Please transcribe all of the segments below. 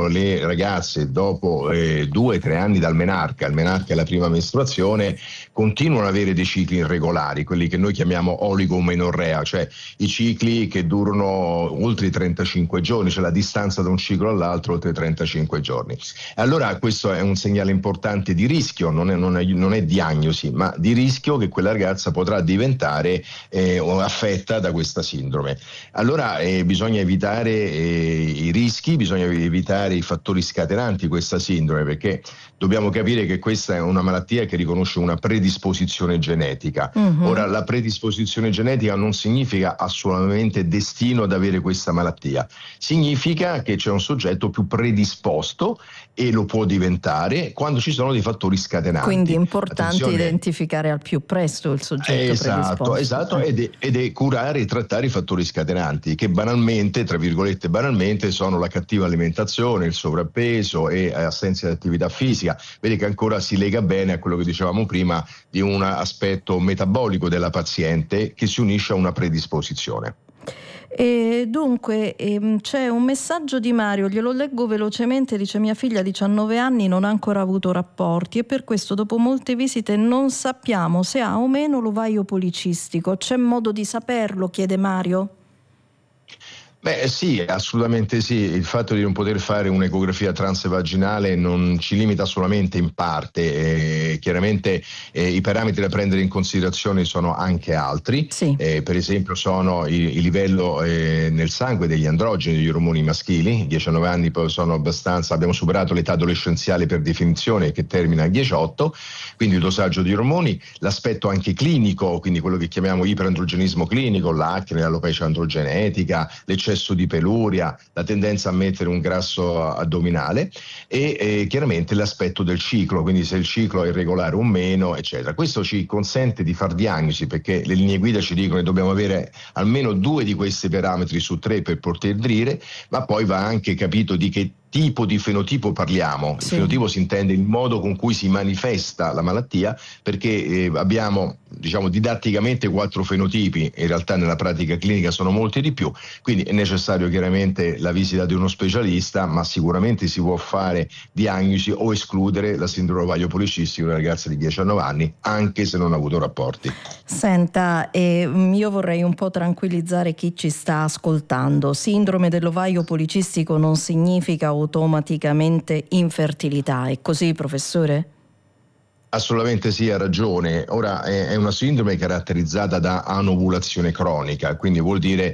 le ragazze dopo 2-3 anni dal menarca, il menarca è la prima mestruazione, continuano ad avere dei cicli irregolari, quelli che noi chiamiamo oligomenorrea, cioè i cicli che durano oltre i 35 giorni, cioè la distanza da un ciclo all'altro oltre i 35 giorni. Allora questo è un segnale importante di rischio, non è diagnosi, ma di rischio che quella ragazza potrà diventare affetta da questa sindrome. Allora bisogna evitare i rischi, bisogna evitare i fattori scatenanti questa sindrome, perché dobbiamo capire che questa è una malattia che riconosce una predisposizione genetica. Ora, la predisposizione genetica non significa assolutamente destino ad avere questa malattia, significa che c'è un soggetto più predisposto e lo può diventare quando ci sono dei fattori scatenanti. Quindi è importante identificare al più presto il soggetto predisposto. Esatto, ed è curare e trattare i fattori scatenanti, che banalmente, tra virgolette banalmente, sono la cattiva alimentazione, il sovrappeso e assenza di attività fisica. Vedi che ancora si lega bene a quello che dicevamo prima di un aspetto metabolico della paziente che si unisce a una predisposizione. E dunque c'è un messaggio di Mario, glielo leggo velocemente, dice: mia figlia 19 anni non ha ancora avuto rapporti e per questo dopo molte visite non sappiamo se ha o meno l'ovaio policistico. C'è modo di saperlo? Chiede Mario. Beh sì, assolutamente sì, il fatto di non poter fare un'ecografia transvaginale non ci limita solamente in parte, chiaramente i parametri da prendere in considerazione sono anche altri, sì. Per esempio sono il livello nel sangue degli androgeni, degli ormoni maschili, 19 anni poi sono abbastanza, abbiamo superato l'età adolescenziale per definizione che termina a 18, quindi il dosaggio di ormoni, l'aspetto anche clinico, quindi quello che chiamiamo iperandrogenismo clinico, l'acne, l'alopecia androgenetica, l'eccesso di peluria, la tendenza a mettere un grasso addominale e chiaramente l'aspetto del ciclo, quindi se il ciclo è irregolare o meno, eccetera. Questo ci consente di far diagnosi, perché le linee guida ci dicono che dobbiamo avere almeno 2 di questi parametri su 3 per poter dire, ma poi va anche capito di che tipo di fenotipo parliamo. Il fenotipo si intende il modo con cui si manifesta la malattia, perché abbiamo, diciamo, didatticamente 4 fenotipi, in realtà nella pratica clinica sono molti di più, quindi è necessario chiaramente la visita di uno specialista, ma sicuramente si può fare diagnosi o escludere la sindrome ovaio policistico di una ragazza di 19 anni, anche se non ha avuto rapporti. Senta, io vorrei un po' tranquillizzare chi ci sta ascoltando. Sindrome dell'ovaio policistico non significa automaticamente infertilità, è così, professore? Assolutamente sì, ha ragione. Ora è una sindrome caratterizzata da anovulazione cronica, quindi vuol dire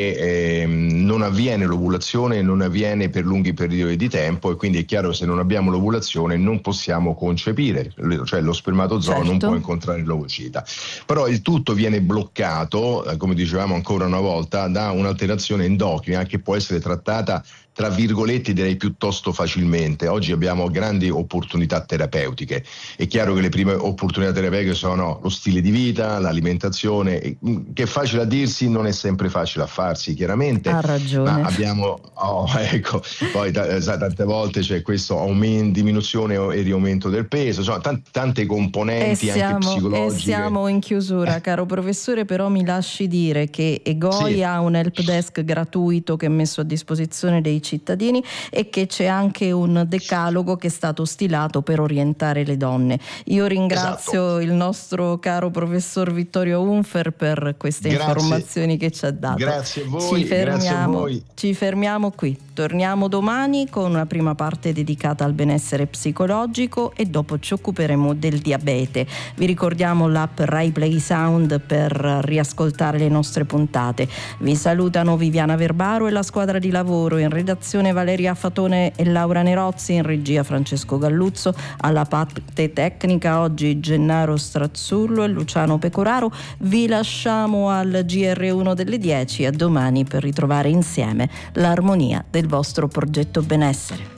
che non avviene l'ovulazione, non avviene per lunghi periodi di tempo, e quindi è chiaro che se non abbiamo l'ovulazione non possiamo concepire, cioè lo spermatozoo non può incontrare l'ovocita. Però il tutto viene bloccato, come dicevamo ancora una volta, da un'alterazione endocrina che può essere trattata tra virgolette direi piuttosto facilmente. Oggi abbiamo grandi opportunità terapeutiche. È chiaro che le prime opportunità terapeutiche sono lo stile di vita, l'alimentazione, che è facile a dirsi, non è sempre facile a farsi, chiaramente. Ha ragione. Ma abbiamo, poi tante volte c'è questo diminuzione e riaumento del peso, insomma tante componenti anche psicologiche. E siamo in chiusura, caro professore, però mi lasci dire che EGOI ha un help desk gratuito che è messo a disposizione dei cittadini e che c'è anche un decalogo che è stato stilato per orientare le donne. Io ringrazio il nostro caro professor Vittorio Unfer per queste informazioni che ci ha dato. Grazie a voi. Ci fermiamo qui. Torniamo domani con una prima parte dedicata al benessere psicologico e dopo ci occuperemo del diabete. Vi ricordiamo l'app Rai Play Sound per riascoltare le nostre puntate. Vi salutano Viviana Verbaro e la squadra di lavoro, in redazione Valeria Fatone e Laura Nerozzi, in regia Francesco Galluzzo, alla parte tecnica oggi Gennaro Strazzullo e Luciano Pecoraro. Vi lasciamo al GR1 delle 10, a domani per ritrovare insieme l'armonia del vostro progetto benessere.